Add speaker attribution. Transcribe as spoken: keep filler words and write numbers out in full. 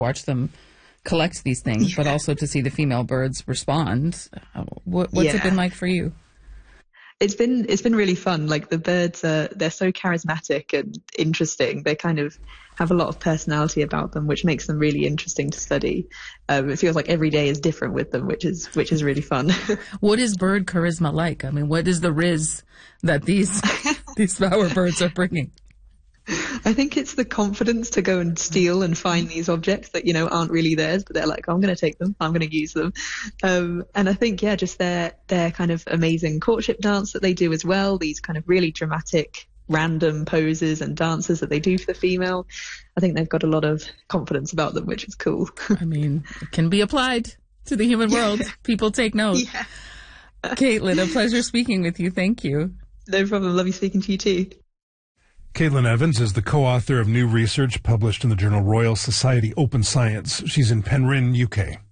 Speaker 1: watch them collect these things, yeah. but also to see the female birds respond. What, what's yeah. it been like for you?
Speaker 2: It's been it's been really fun. Like the birds are they're so charismatic and interesting. They kind of have a lot of personality about them, which makes them really interesting to study. Um, it feels like every day is different with them, which is which is really fun.
Speaker 1: What is bird charisma like? I mean, what is the riz that these these bowerbirds are bringing?
Speaker 2: I think it's the confidence to go and steal and find these objects that, you know, aren't really theirs, but they're like, oh, I'm going to take them, I'm going to use them. Um, and I think, yeah, just their, their kind of amazing courtship dance that they do as well, these kind of really dramatic, random poses and dances that they do for the female. I think they've got a lot of confidence about them, which is cool.
Speaker 1: I mean, it can be applied to the human world. People take note.
Speaker 2: Yeah.
Speaker 1: Caitlin, a pleasure speaking with you. Thank you.
Speaker 2: No problem. Love you speaking to you too.
Speaker 3: Caitlin Evans is the co-author of new research published in the journal Royal Society Open Science. She's in Penryn, U K.